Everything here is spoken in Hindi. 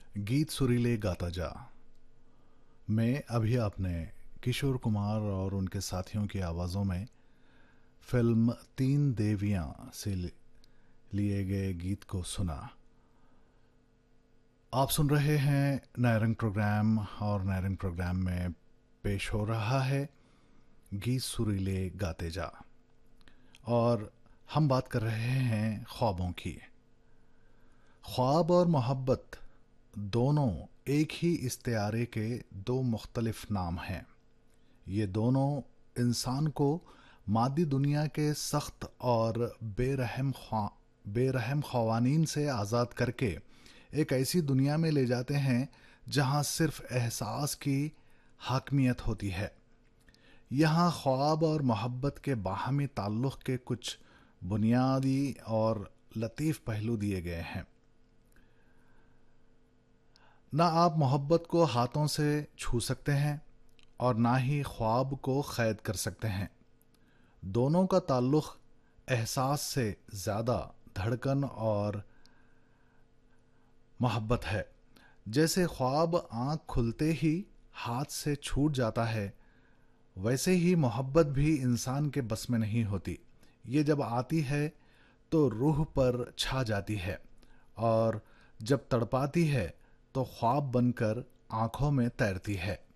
गीत सुरीले गाता जा में अभी आपने किशोर कुमार और उनके साथियों की आवाज़ों में फिल्म तीन देवियां से लिए गए गीत को सुना। आप सुन रहे हैं नायरंग प्रोग्राम और नायरंग प्रोग्राम में पेश हो रहा है गीत सुरीले गाते जा और हम बात कर रहे हैं ख्वाबों की। ख्वाब और मोहब्बत दोनों एक ही इस्तेआरे के दो मुख्तलिफ नाम हैं। ये दोनों इंसान को मादी दुनिया के सख्त और बेरहम ख़वानीन से आज़ाद करके एक ऐसी दुनिया में ले जाते हैं जहाँ सिर्फ एहसास की हाकमियत होती है। यहाँ ख्वाब और मोहब्बत के बाहमी ताल्लुक़ के कुछ बुनियादी और लतीफ़ पहलू दिए गए हैं। ना आप मोहब्बत को हाथों से छू सकते हैं और ना ही ख्वाब को कैद कर सकते हैं। दोनों का ताल्लुक़ एहसास से ज़्यादा धड़कन और मोहब्बत है। जैसे ख्वाब आँख खुलते ही हाथ से छूट जाता है, वैसे ही मोहब्बत भी इंसान के बस में नहीं होती। ये जब आती है तो रूह पर छा जाती है और जब तड़पाती है तो ख्वाब बनकर आँखों में तैरती है।